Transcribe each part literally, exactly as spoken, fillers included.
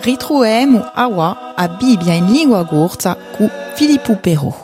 Ritroviamo awa a Bibbia in lingua gorza cu Filippo Perrault.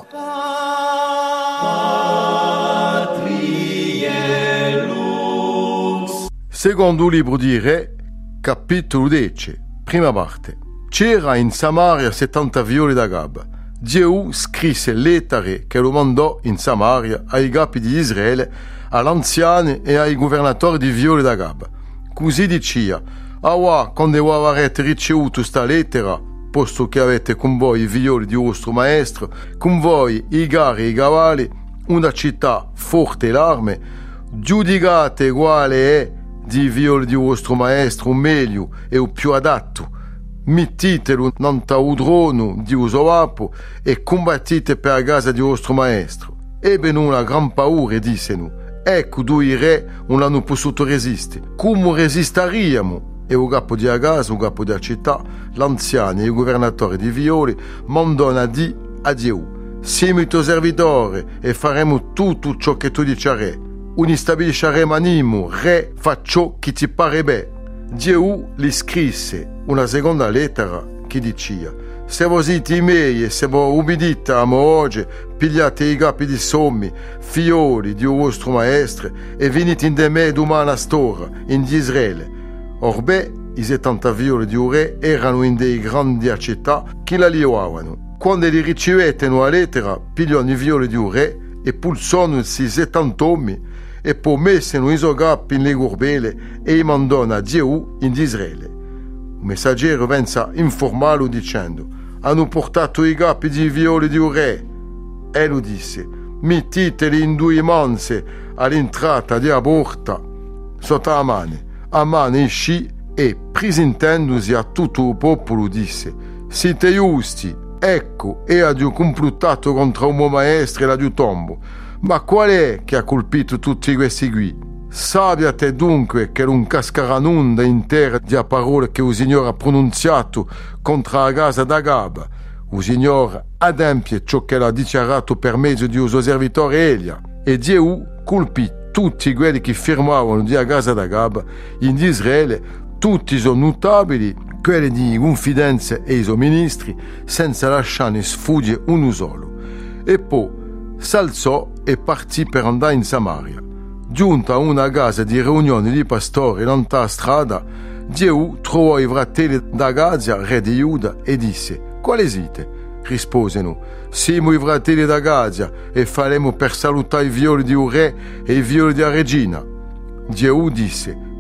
Secondo libro di Re, capitolo dieci, prima parte. C'era in Samaria settanta figlioli d'Agab. Gesù scrisse lettere che lo mandò in Samaria ai capi di Israele, all'anziani e ai governatori di figlioli d'Agab. Così diceva: «Awa, quando voi avrete ricevuto sta lettera, posto che avete con voi i figlioli di vostro maestro, con voi i carri e i cavalli, una città forte e l'arme, giudicate quale è di figlioli di vostro maestro o meglio e o più adatto, mettitelo nanta un trono di uso vapo e combattite per la casa di vostro maestro». Ebbero una gran paura e dissero: «Ecco due re non hanno potuto resistere, come resisteriamo?» E il capo di casa, il capo della città, l'anziano e il governatore di figlioli mandano a di a Gesù: «Siamo il tuo servitore e faremo tutto ciò che tu dici a re. Non stabilisceremo animo, re, fa ciò che ti pare bene». Gesù gli scrisse una seconda lettera che diceva: «Se voi siete i miei e se voi ubbidite a me oggi, pigliate i capi di sommi, figlioli di vostro maestro, e venite in de me domani a stora, in Israele». Orbè, i settanta figlioli di un re erano in dei grandi città che la liavano. Quando li ricevettero la lettera, pigliano i figlioli di un re e pulsano questi settanta uomini e poi messero i suoi capi in le gurbele e li mandano a Gesù in Israele. Un messaggero venne informarlo dicendo: «Hanno portato i capi di figlioli di un re». E lui disse: «Mettiteli in due manse all'entrata della porta sotto la mano». Amane uscì e, presentandosi a tutto il popolo, disse: «Siete giusti, ecco, e ha complottato contro un mio maestro e la di tombo. Ma qual è che ha colpito tutti questi qui? Sappiate dunque che non cascherà un'onda intera di parole che il Signore ha pronunziato contro la casa d'Agab. Il Signore adempie ciò che l'ha dichiarato per mezzo di suo servitore Elia». E Gesù colpì tutti quelli che firmavano di a casa d'Agab in Israele, tutti sono notabili, quelli di confidenza e i suoi ministri, senza lasciarne sfuggire uno solo. E poi s'alzò e partì per andare in Samaria. Giunto a una casa di riunione di pastori nella strada, Gesù trovò i fratelli d'Agazia, re di Giuda, e disse: «Quali siete?» Risposero: «Siamo i fratelli d'Agazia e faremo per salutare i figlioli di un re e i figlioli della regina». Gesù disse: